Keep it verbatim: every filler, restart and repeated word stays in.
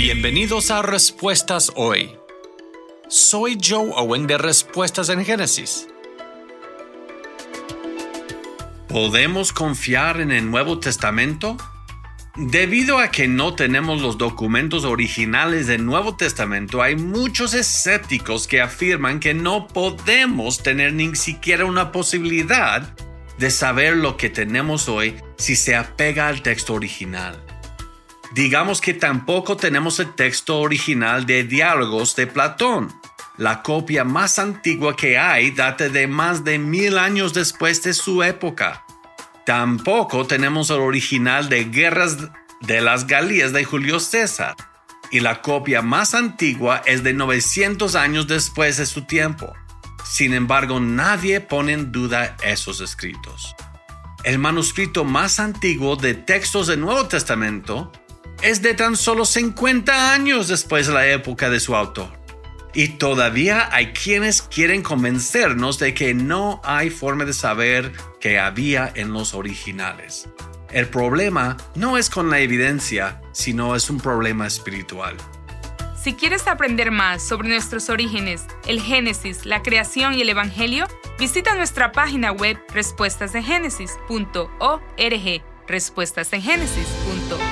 Bienvenidos a Respuestas Hoy. Soy Joe Owen de Respuestas en Génesis. ¿Podemos confiar en el Nuevo Testamento? Debido a que no tenemos los documentos originales del Nuevo Testamento, hay muchos escépticos que afirman que no podemos tener ni siquiera una posibilidad de saber lo que tenemos hoy si se apega al texto original. Digamos que tampoco tenemos el texto original de Diálogos de Platón. La copia más antigua que hay data de más de mil años después de su época. Tampoco tenemos el original de Guerras de las Galias de Julio César. Y la copia más antigua es de novecientos años después de su tiempo. Sin embargo, nadie pone en duda esos escritos. El manuscrito más antiguo de textos del Nuevo Testamento es de tan solo cincuenta años después de la época de su autor. Y todavía hay quienes quieren convencernos de que no hay forma de saber qué había en los originales. El problema no es con la evidencia, sino es un problema espiritual. Si quieres aprender más sobre nuestros orígenes, el Génesis, la creación y el Evangelio, visita nuestra página web respuestas en génesis punto org, respuestas en génesis punto org.